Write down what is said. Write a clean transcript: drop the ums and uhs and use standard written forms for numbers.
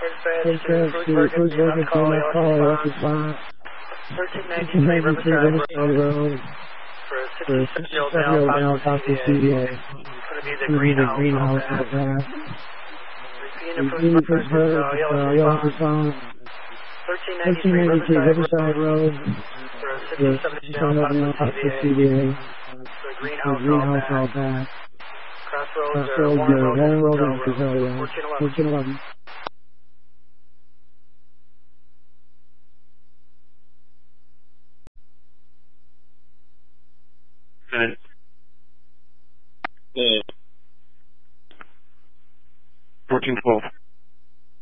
Dispatch to Cruiseburg, call, response. 1393 Riverside Road. For a 67-year-old male, possible CDA. It's going to be the greenhouse out back. Repeating Pittsburgh, yellow response. 1393 Riverside Road. For a 67-year-old male, possible CDA. The greenhouse out back. Crossroads, Warren Road, and Brazil, 1411. Yeah. 1412.